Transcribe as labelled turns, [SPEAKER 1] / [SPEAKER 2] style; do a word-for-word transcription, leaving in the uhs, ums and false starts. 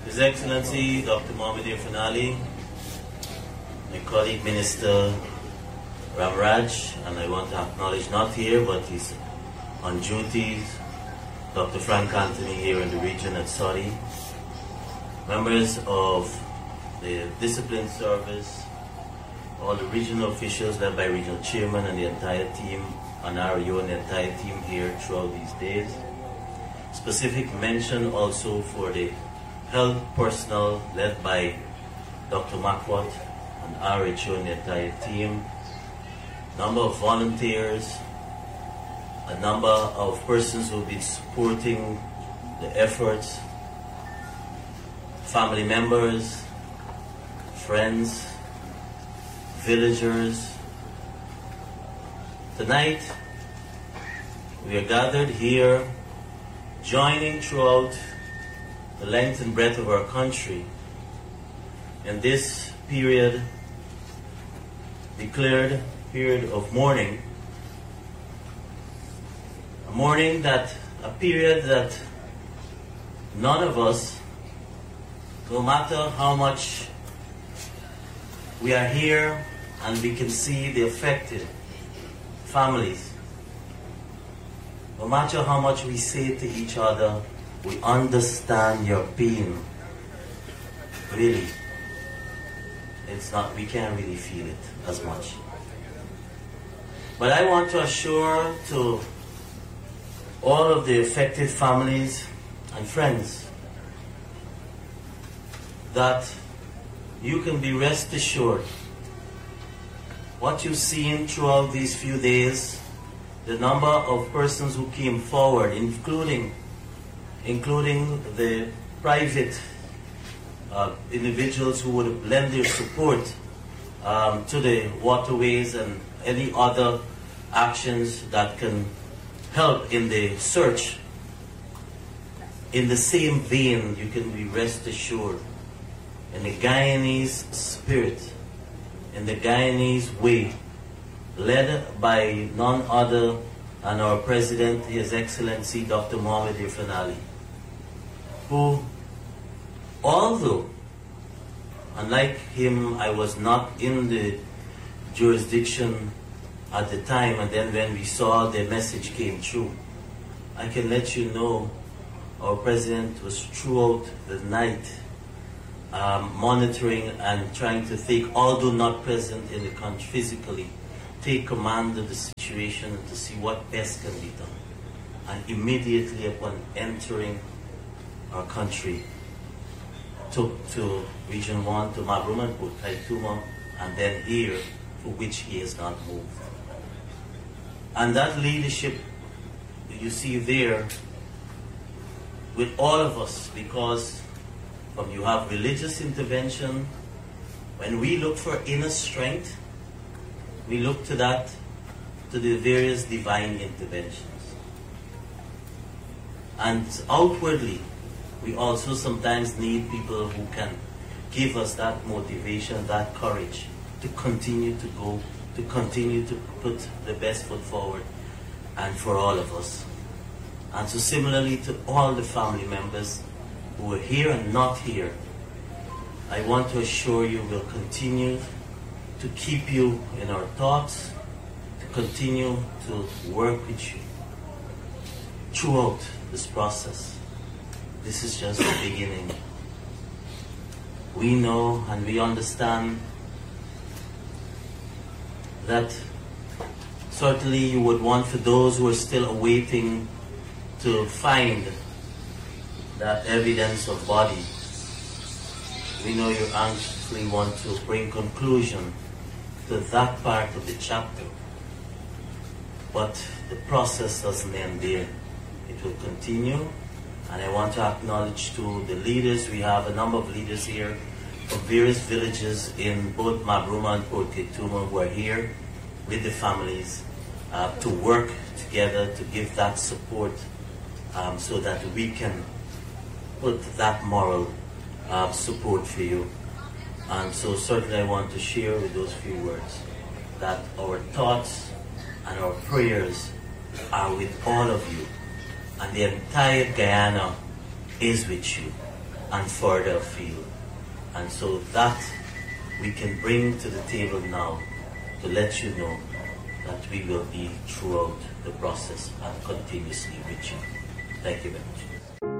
[SPEAKER 1] His Excellency Doctor Mohamed Irfaan Ali, my colleague Minister Ramraj, and I want to acknowledge not here but he's on duty, Doctor Frank Anthony here in the region at Saudi, members of the Discipline Service, all the regional officials led by Regional Chairman and the entire team, and R U and the entire team here throughout these days. Specific mention also for the health personnel led by Doctor Makwat and R H O and the entire team, number of volunteers, a number of persons who have been supporting the efforts, family members, friends, villagers. Tonight, we are gathered here, joining throughout the length and breadth of our country in this period, declared period of mourning. A mourning that, a period that none of us, no matter how much we are here and we can see the affected families, no matter how much we say to each other, we understand your pain. Really, it's not, we can't really feel it as much. But I want to assure to all of the affected families and friends that you can be rest assured what you've seen throughout these few days, the number of persons who came forward, including including the private uh, individuals who would lend their support um, to the waterways and any other actions that can help in the search. In the same vein, you can be rest assured, in the Guyanese spirit, in the Guyanese way, led by none other than our President, His Excellency Doctor Mohamed Irfaan Ali, who, although, unlike him, I was not in the jurisdiction at the time, and then when we saw the message came through, I can let you know our President was throughout the night um, monitoring and trying to take, although not present in the country physically, take command of the situation and to see what best can be done. And immediately upon entering our country, took to Region one, to Mabroman, to Kaituma, and then here, for which he has not moved. And that leadership you see there with all of us, because from you have religious intervention, when we look for inner strength, we look to that, to the various divine interventions. And outwardly, we also sometimes need people who can give us that motivation, that courage to continue to go, to continue to put the best foot forward, and for all of us. And so similarly to all the family members who are here and not here, I want to assure you we'll continue to keep you in our thoughts, to continue to work with you throughout this process. This is just the beginning. We know and we understand that certainly you would want, for those who are still awaiting to find that evidence of body, we know you anxiously want to bring conclusion to that part of the chapter. But the process doesn't end there. It will continue. And I want to acknowledge to the leaders. We have a number of leaders here from various villages in both Mabruma and Port Kaituma who are here with the families uh, to work together to give that support um, so that we can put that moral uh, support for you. And so certainly I want to share with those few words that our thoughts and our prayers are with all of you, and the entire Guyana is with you. and further afield. And so that we can bring to the table now to let you know that we will be throughout the process and continuously with you. Thank you very much.